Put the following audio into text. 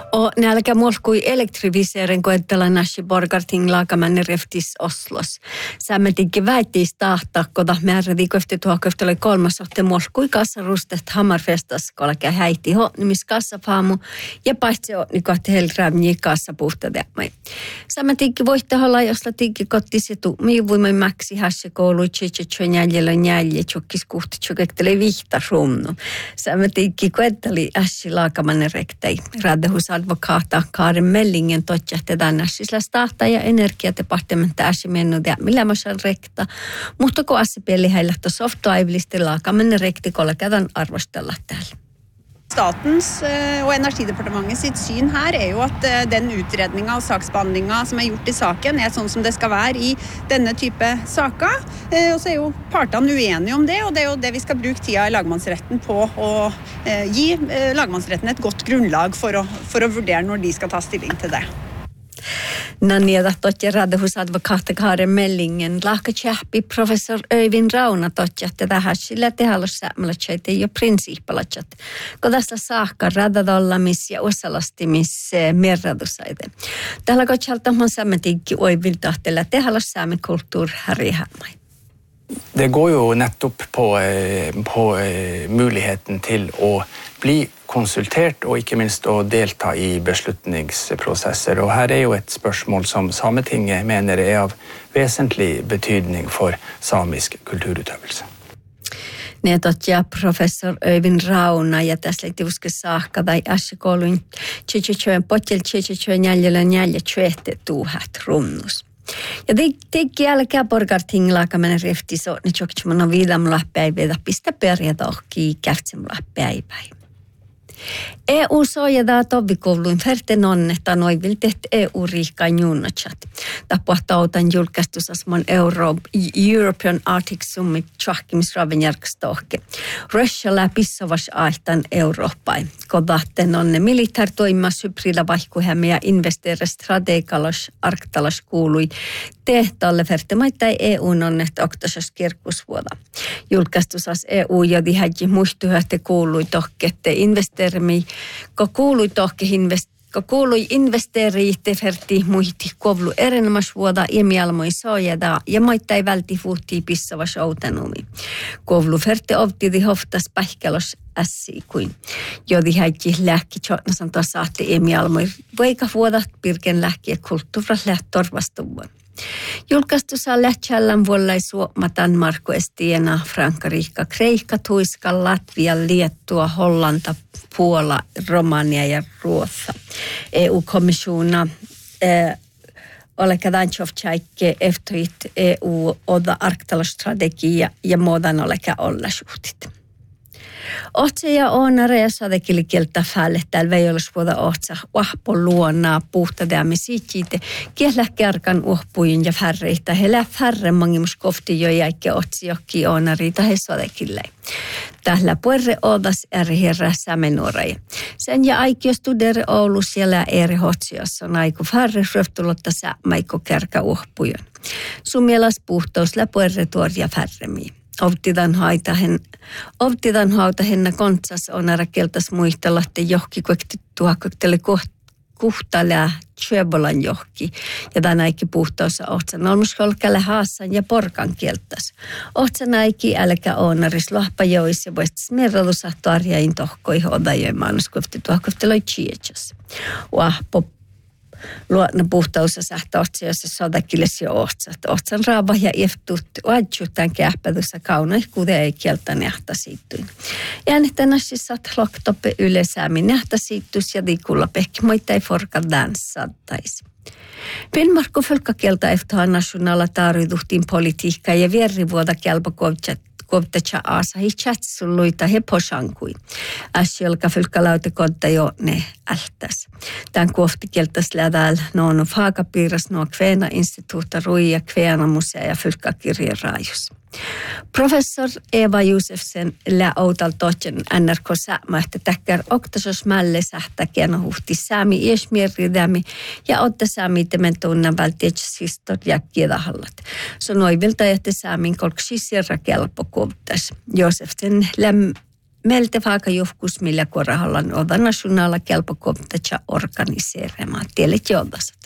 Och nälkä molkui elektriviseren koettela nasi borgarting laakamanne reftis Oslos. Sämmetinkin väittiis tahtaa, kota määräti kohti tuokohteli kolmasohte molkui kassarustet Hammarfestas, kolke häiti ho, nimis kassafaamu, ja paitsi on niin kohti helrämni kassapuhta teemai. Sämmetinkin voitte olla, josta tinkin kottisitu, miivuimme mäksi hässä koulu, tsetsetsuon jäljellä jälje, tjokkis kuhti, tjokekteli vihta rumnu. Sämmetinkin koetteli ässi laakamanne rektei, radehus advokaata Karin Mellingen totjahti tänäsisellä stahta ja energiadepartementti äsi mennyt ja millä mä saan rekta. Mutta kun asepeli heillä tuossa softaivilisti laakamen rektikolla käydään arvostella täällä. Statens og Energidepartementet sitt syn her jo at den utredninga og saksbehandlinga som gjort i saken sånn som det skal være i denne type saker. Og så jo partene uenige om det, og det jo det vi skal bruke tida i lagmannsretten på å gi lagmannsretten et godt grunnlag for å vurdere når de skal ta stilling til det. Nania totja radehus-advokaatti Karin Mellingen lahka tjähpi professor Öyvind Rauna totjahti tähän sillä tehalossäämälötsäit jo prinsiippalatsat. Kodasta saakka radadollamis ja osalastimis merradusaide. Tällä kotsaltaman sämmetinkin oiviltahtella tehalossäämikulttuur härihämai. Det går jo nettopp på muligheten til å bli konsultert og ikke minst å delta i beslutningsprosesser. Og her jo et spørsmål som Sametinget mener av vesentlig betydning for samisk kulturutøvelse. Netotja professor Öyvind Rauna ja tässä liittyvuske saakka tai äsikouluin tsetsetsuön potjel tsetsetsuön jäljellä tsyehte tuuhat runnus. Ja teikki älkää borgarting laakamen reftiso, ne tjokitsumana viidamla päivää pistä perjatohki kärtsimla päivää. EU sojadaa tovikouluin ferten onnetta noiviltet EU-riikkaan juunnatsat. Tapuhtautan julkaistusasman European Arctic Summit tjahkimisravenjärkstohke. Russia läpissovas aihtan Eurooppaan. Kodatten onne militärtoimas hybrida vaihkuhämme ja investeera strategalos arktalos kuului tehtaalle fertemaittai EUn onnet oktasas kirkkusvuoda. Julkaistusas EU jodi hädji muistuhätte kuului tohkette investeerimi, ko kuului investeeriitte ferti muihti kovlu erinomaisvuoda ja mielmoi soojada ja maittai välti fuhtii pissava shoutanumi. Kovlu ferti ovtidi hoftas pähkälos ässi kuin jodi hädji lähki tjotnasan tuossa saatti ja mielmoi voika vuodat pirken lähki ja kulttuuras lähtorvastuvuon. Julkaistussa lähtsälän vuollai Suomatan Marko Estiena, Frankrika, Kreikka, Tuiska, Latvia, Liettua, Hollanta, Puola, Romania ja Ruotsa. EU-kommissioona oleka Danchovtsäikke eftoit EU-oda arktalostrategia ja muodan oleka olla suhtit. Otse ja onare ja sadekielikieltä fälle täällä veijolusvuoda otsa vahpo luonaa puhtadäämme siitjiite kielä kärkan uhpuin ja färreitä helä färre mangimus kofti jo jäikke otsi jokki onariita he sadekille. Tällä puerre odas herra sämenuorai. Sen ja aikio studere Oulu siellä eri hotsiossa on aiku färre röftulotta sämäikko kärkä uhpujon. Sumielas puhtaus läpuerre tuoria färremiin. Ovtidan hautahenna kontsas on rakeltas muistella, että johki kuekti tuhakokteli kuhtalea Tjöbolan johki. Ja tämän aiki puhtaussa ohtsan olmuskolkelle haassan ja porkan kieltäs. Ohtsan aiki älkä onaris lohpajois ja voistis merralusa tarjain tohkoi hodajoin maanuskuefti tuhakokteli tsietsas. Wahpo luotna puhtaussa sähtä otsiossa sodakilles jo ohtsat. Ohtsan raava ja iftut oadjutan kähpätyssä kaunoi, kuten ei kieltä nähtä siittuin. Jäännettänässissat loktoppe ylesäämin nähtä siittus ja dikulla pehki moita ei forka danssattais. Finnmarkku fölkkakieltä eftoa nationaala taariduhtiin politiikkaa ja vierrivuoda kelpa kovtatsa aasa hi chatsulluita he posankui. Asiolka fylkkälauta kodda jo ne ältäs. Tämän kuoftikieltäs lädääl noonu faakapiiras nuo Kveena instituutta Rui ja Kveena musea ja fylkkakirjan raajus. Professor Eva Josefsen lää outal tohtjen NRK Säämähtä täkkär oktasos mälle sähtä huhti säämi iesmieridämi ja otta säämi temen tunnan vältietsä historia kiedahallat. So noivilta jätte säämin kolksisirra kelpo kovtas. Josefsen meiltä vaikka joskus millä korahallan oda nationaala kelpo kompetentia organiseeramaan. Tielet johdasat.